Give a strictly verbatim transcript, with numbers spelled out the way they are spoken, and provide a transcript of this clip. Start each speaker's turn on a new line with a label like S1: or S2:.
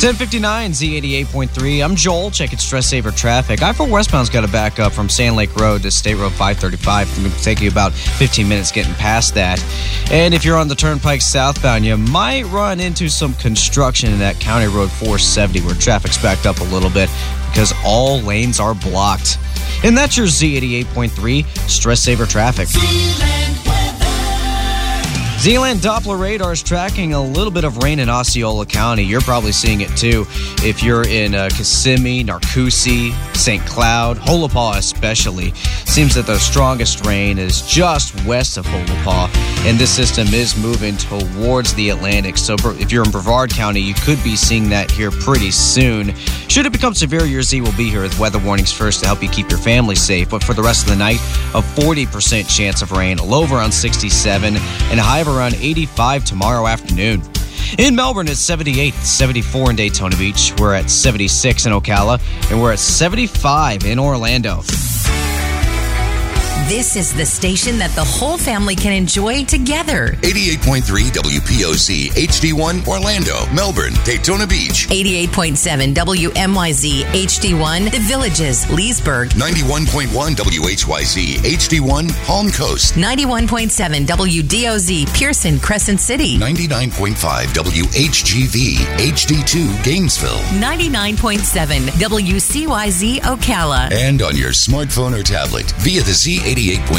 S1: ten fifty-nine Z eighty-eight point three. I'm Joel. Checking Stress Saver traffic. I four westbound's got a back up from Sand Lake Road to State Road five thirty-five. It's going to take you about fifteen minutes getting past that. And if you're on the Turnpike southbound, you might run into some construction in that County Road four seventy where traffic's backed up a little bit because all lanes are blocked. And that's your Z eighty-eight point three Stress Saver traffic. Z-Land Doppler radar is tracking a little bit of rain in Osceola County. You're probably seeing it too if you're in uh, Kissimmee, Narcoossee, Saint Cloud, Holopaw especially. Seems that the strongest rain is just west of Holopaw, and this system is moving towards the Atlantic. So if you're in Brevard County, you could be seeing that here pretty soon. Should it become severe, your Z will be here with weather warnings first to help you keep your family safe. But for the rest of the night, a forty percent chance of rain, a low of around sixty-seven, and a high of around eighty-five tomorrow afternoon. In Melbourne, it's seventy-eight, seventy-four in Daytona Beach. We're at seventy-six in Ocala, and we're at seventy-five in Orlando.
S2: This is the station that the whole family can enjoy together.
S3: eighty-eight point three W P O Z H D one Orlando, Melbourne, Daytona Beach.
S2: eighty-eight point seven W M Y Z H D one The Villages, Leesburg.
S3: ninety-one point one W H Y Z H D one Palm Coast.
S2: ninety-one point seven W D O Z Pearson, Crescent City.
S3: ninety-nine point five W H G V H D two Gainesville.
S2: ninety-nine point seven W C Y Z Ocala.
S3: And on your smartphone or tablet via the Z eighty-eight point